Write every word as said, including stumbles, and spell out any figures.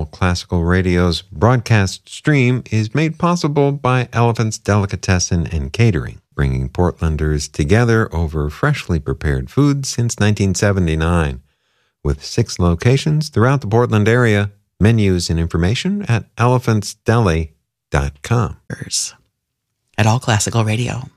All Classical Radio's broadcast stream is made possible by Elephant's Delicatessen and Catering, bringing Portlanders together over freshly prepared food since nineteen seventy-nine. With six locations throughout the Portland area, menus and information at elephants deli dot com. At All Classical Radio.